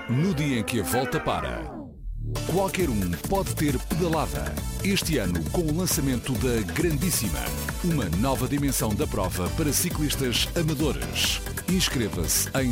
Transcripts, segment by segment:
no dia em que a volta para. Qualquer um pode ter pedalada. Este ano, com o lançamento da Grandíssima, uma nova dimensão da prova para ciclistas amadores. Inscreva-se em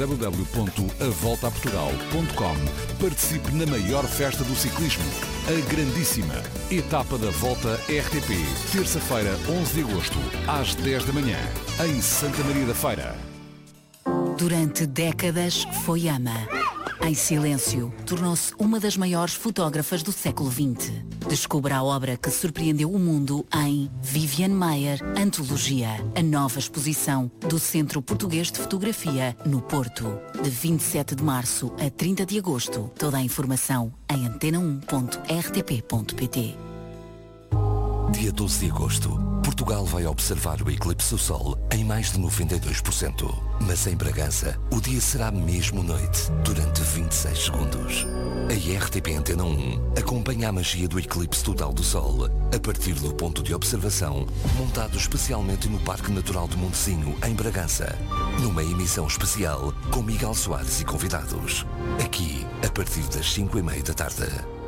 www.avoltaportugal.com. Participe na maior festa do ciclismo, a Grandíssima. Etapa da Volta RTP, terça-feira, 11 de agosto, às 10 da manhã, em Santa Maria da Feira. Durante décadas foi ama. Em silêncio, tornou-se uma das maiores fotógrafas do século XX. Descubra a obra que surpreendeu o mundo em Viviane Maier, Antologia, a nova exposição do Centro Português de Fotografia, no Porto. De 27 de março a 30 de agosto. Toda a informação em antena1.rtp.pt. Dia 12 de agosto, Portugal vai observar o eclipse do Sol em mais de 92%. Mas em Bragança, o dia será mesmo noite, durante 26 segundos. A RTP Antena 1 acompanha a magia do eclipse total do Sol a partir do ponto de observação montado especialmente no Parque Natural do Montezinho, em Bragança. Numa emissão especial com Miguel Soares e convidados. Aqui, a partir das 5:30 da tarde.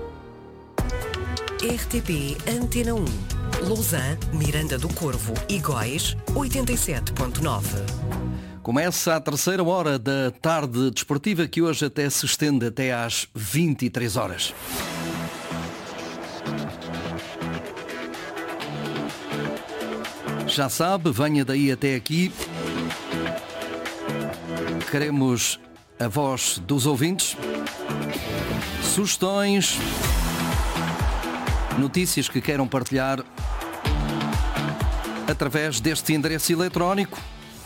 RTP Antena 1. Lousã, Miranda do Corvo e Góis, 87.9. Começa a terceira hora da tarde desportiva, que hoje até se estende até às 23 horas. Já sabe, venha daí até aqui. Queremos a voz dos ouvintes, sugestões, notícias que queiram partilhar através deste endereço eletrónico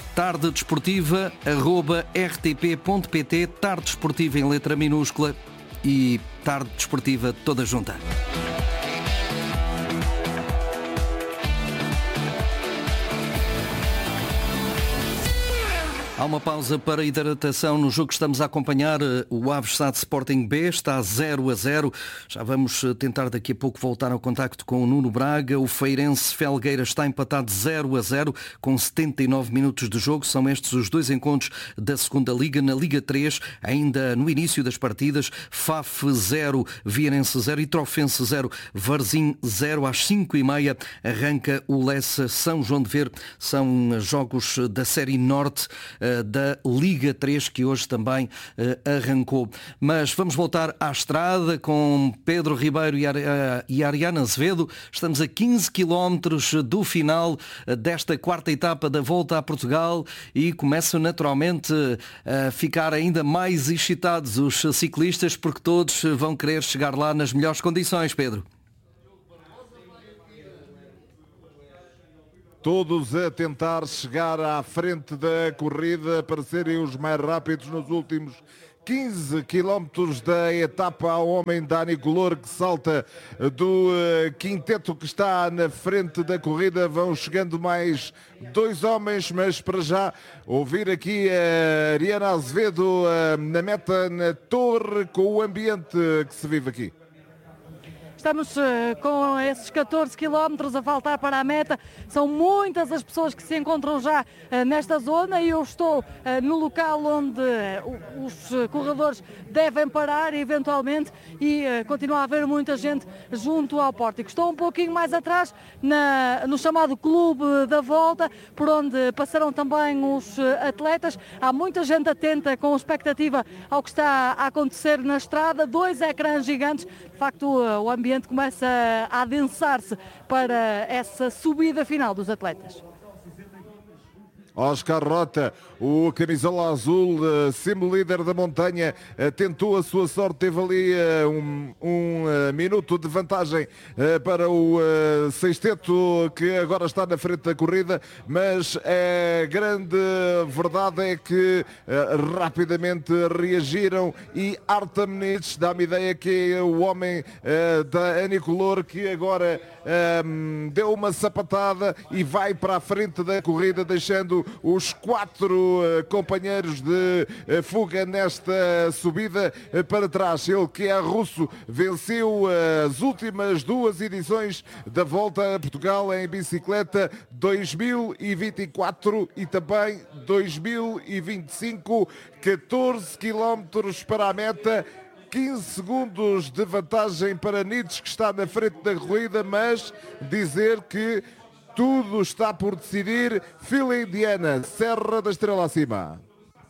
tardedesportiva@rtp.pt, tarde desportiva em letra minúscula e tarde desportiva toda junta. Há uma pausa para hidratação no jogo que estamos a acompanhar. O Aves Sade Sporting B está 0-0. Já vamos tentar daqui a pouco voltar ao contacto com o Nuno Braga. O Feirense Felgueiras está empatado 0-0 com 79 minutos de jogo. São estes os dois encontros da segunda Liga. Na Liga 3, ainda no início das partidas, FAF 0, Vieirense 0 e Trofense 0, Varzim 0. Às 5:30 arranca o Lessa São João de Ver. São jogos da Série Norte da Liga 3, que hoje também arrancou. Mas vamos voltar à estrada com Pedro Ribeiro e Ariana Azevedo. Estamos a 15 quilómetros do final desta quarta etapa da Volta a Portugal e começam naturalmente a ficar ainda mais excitados os ciclistas, porque todos vão querer chegar lá nas melhores condições, Pedro. Todos a tentar chegar à frente da corrida para serem os mais rápidos nos últimos 15 quilómetros da etapa. Ao homem Dani Color, que salta do quinteto que está na frente da corrida. Vão chegando mais dois homens, mas para já ouvir aqui a Ariana Azevedo na meta, na torre, com o ambiente que se vive aqui. Estamos com esses 14 quilómetros a faltar para a meta. São muitas as pessoas que se encontram já nesta zona e eu estou no local onde os corredores devem parar eventualmente e continua a haver muita gente junto ao pórtico. Estou um pouquinho mais atrás no chamado Clube da Volta, por onde passarão também os atletas. Há muita gente atenta com expectativa ao que está a acontecer na estrada. 2 ecrãs gigantes. De facto, o ambiente começa a adensar-se para essa subida final dos atletas. Oscar Rota, o camisola azul, semi-líder da montanha, tentou a sua sorte, teve ali um minuto de vantagem para o sexteto, que agora está na frente da corrida, mas a grande verdade é que rapidamente reagiram e Artem Nitz, dá-me ideia que é o homem da Anicolor, que agora deu uma sapatada e vai para a frente da corrida, deixando os 4 companheiros de fuga nesta subida para trás. Ele que é russo, venceu as últimas 2 edições da Volta a Portugal em bicicleta, 2024 e também 2025, 14 km para a meta, 15 segundos de vantagem para Nietzsche, que está na frente da corrida, mas dizer que tudo está por decidir. Fila indiana, Serra da Estrela acima.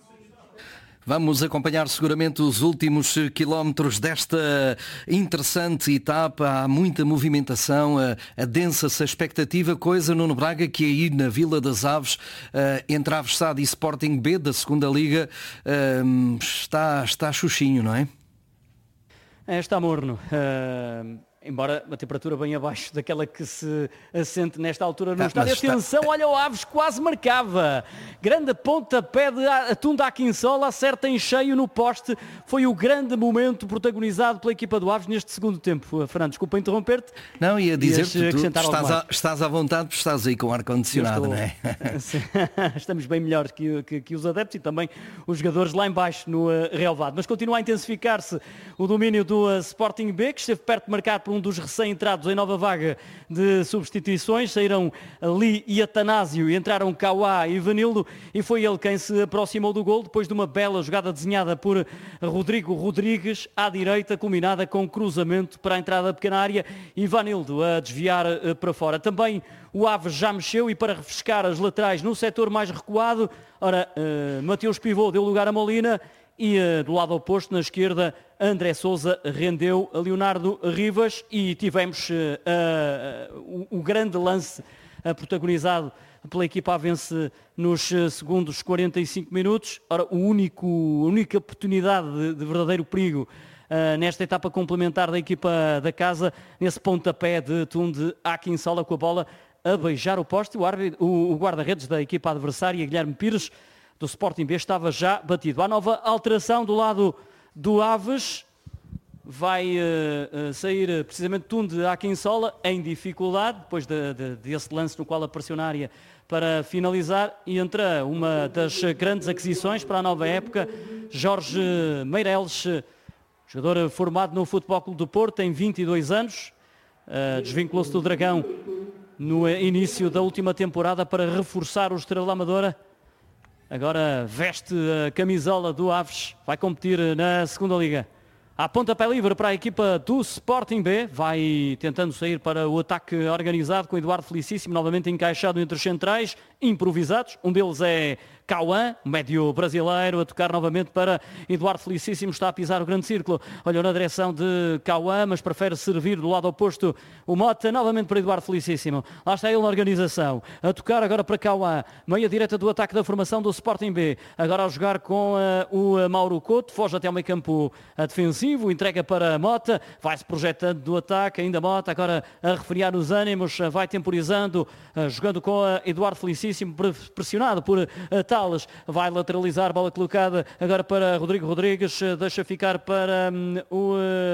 Vamos acompanhar seguramente os últimos quilómetros desta interessante etapa. Há muita movimentação, adensa-se a expectativa, coisa, Nuno Braga, que aí na Vila das Aves, entre Aves SAD e Sporting B da segunda Liga, está xuxinho, não é? Está morno. Embora a temperatura bem abaixo daquela que se assente nesta altura no estádio. Atenção, olha, o Aves quase marcava. Grande pontapé de atum da Aquinsola, acerta em cheio no poste. Foi o grande momento protagonizado pela equipa do Aves neste segundo tempo. Fernando, desculpa interromper-te. Não, ia dizer-te, tu estás à vontade, porque estás aí com ar-condicionado, não é? Estamos bem melhores que os adeptos e também os jogadores lá em baixo no relvado. Mas continua a intensificar-se o domínio do Sporting B, que esteve perto de marcar por um dos recém-entrados em nova vaga de substituições. Saíram Li e Atanásio e entraram Kauá e Ivanildo, e foi ele quem se aproximou do gol depois de uma bela jogada desenhada por Rodrigo Rodrigues à direita, culminada com cruzamento para a entrada da pequena área, Ivanildo a desviar para fora. Também o Aves já mexeu e para refrescar as laterais no setor mais recuado, Mateus Pivô deu lugar a Molina e do lado oposto, na esquerda, André Sousa rendeu a Leonardo Rivas, e tivemos o grande lance protagonizado pela equipa avense nos segundos 45 minutos. Ora, a única oportunidade de verdadeiro perigo nesta etapa complementar da equipa da casa, nesse pontapé de atum de Aquinsola, com a bola a beijar o poste. O guarda-redes da equipa adversária, Guilherme Pires, do Sporting B, estava já batido. Há nova alteração do lado do Aves. Vai sair precisamente Tunde Aquinsola em dificuldade, depois desse lance no qual apareceu na área para finalizar, e entra uma das grandes aquisições para a nova época, Jorge Meireles, jogador formado no Futebol Clube do Porto, tem 22 anos, desvinculou-se do Dragão no início da última temporada para reforçar o Estrela Amadora. Agora veste a camisola do Aves, vai competir na segunda Liga. Há pontapé livre para a equipa do Sporting B, vai tentando sair para o ataque organizado com Eduardo Felicíssimo, novamente encaixado entre os centrais, improvisados. Um deles é Cauã, médio brasileiro, a tocar novamente para Eduardo Felicíssimo, está a pisar o grande círculo. Olha na direção de Cauã, mas prefere servir do lado oposto o Mota, novamente para Eduardo Felicíssimo. Lá está ele na organização, a tocar agora para Cauã, meia direita do ataque da formação do Sporting B. Agora a jogar com o Mauro Couto, foge até ao meio campo defensivo, entrega para Mota, vai-se projetando do ataque, ainda Mota, agora a refriar os ânimos, vai temporizando, jogando com Eduardo Felicíssimo, pressionado por Tales, vai lateralizar, bola colocada agora para Rodrigo Rodrigues, deixa ficar para o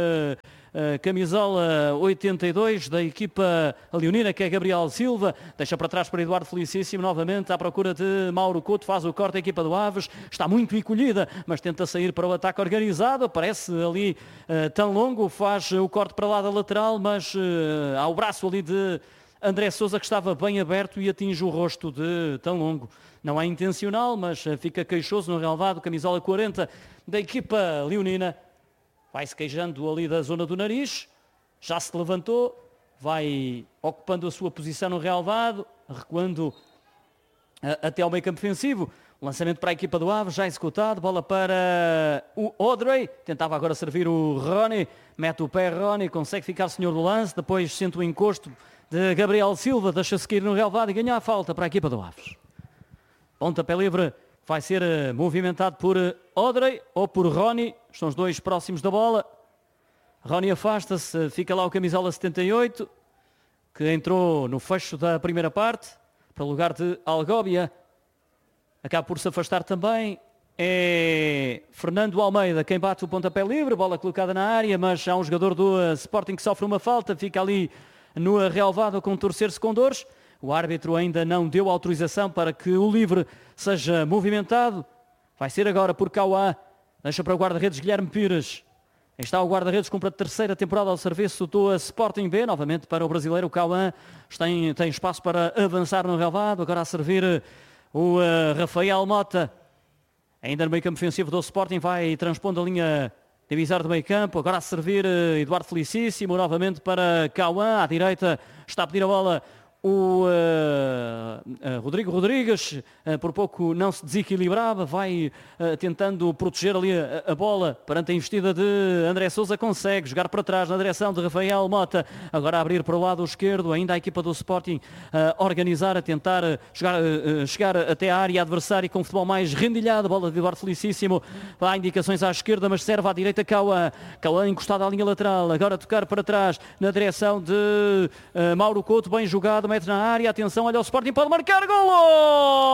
camisola 82 da equipa leonina, que é Gabriel Silva, deixa para trás para Eduardo Felicíssimo, novamente à procura de Mauro Couto, faz o corte, a equipa do Aves está muito encolhida, mas tenta sair para o ataque organizado, aparece ali tão longo, faz o corte para lá da lateral, mas há o braço ali de André Sousa, que estava bem aberto e atinge o rosto de tão longo. Não é intencional, mas fica queixoso no relvado, camisola 40 da equipa leonina. Vai-se queijando ali da zona do nariz, já se levantou, vai ocupando a sua posição no relvado, recuando até ao meio campo defensivo. Lançamento para a equipa do Aves, já executado, bola para o Audrey, tentava agora servir o Rony, mete o pé Rony, consegue ficar senhor do lance, depois sente o encosto de Gabriel Silva, deixa-se cair no relvado e ganha a falta para a equipa do Aves. Pontapé livre, vai ser movimentado por Audrey ou por Rony, estão os dois próximos da bola. Rony afasta-se, fica lá o camisola 78, que entrou no fecho da primeira parte, para o lugar de Algóbia. Acaba por se afastar também, é Fernando Almeida quem bate o pontapé livre, bola colocada na área, mas há um jogador do Sporting que sofre uma falta, fica ali no relvado a contorcer-se com dores. O árbitro ainda não deu autorização para que o livre seja movimentado. Vai ser agora por Cauã. Deixa para o guarda-redes Guilherme Pires. Aí está o guarda-redes, cumpre a terceira temporada ao serviço do Sporting B. Novamente para o brasileiro Cauã. Tem espaço para avançar no relvado. Agora a servir o Rafael Mota. Ainda no meio campo ofensivo do Sporting. Vai transpondo a linha divisória do meio campo. Agora a servir Eduardo Felicíssimo. Novamente para Cauã. À direita está a pedir a bola o Rodrigo Rodrigues, por pouco não se desequilibrava, vai tentando proteger ali a bola perante a investida de André Sousa, consegue jogar para trás na direção de Rafael Mota, agora a abrir para o lado esquerdo, ainda a equipa do Sporting organizar, a tentar chegar até a área adversária com o futebol mais rendilhado, bola de Eduardo Felicíssimo, há indicações à esquerda, mas serve à direita Cauã encostado à linha lateral, agora a tocar para trás na direção de Mauro Couto, bem jogado, mete na área, atenção, olha o Sporting, pode marcar, golo!